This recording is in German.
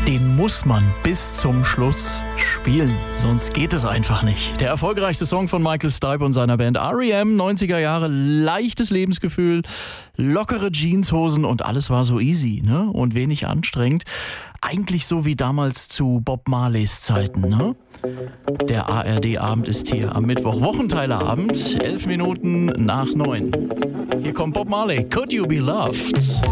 Den muss man bis zum Schluss spielen, sonst geht es einfach nicht. Der erfolgreichste Song von Michael Stipe und seiner Band R.E.M., 90er Jahre, leichtes Lebensgefühl, lockere Jeanshosen und alles war so easy, ne? Und wenig anstrengend. Eigentlich so wie damals zu Bob Marleys Zeiten, ne? Der ARD-Abend ist hier am Mittwoch, Wochenteilerabend, 11 Minuten nach 9. Hier kommt Bob Marley, Could You Be Loved?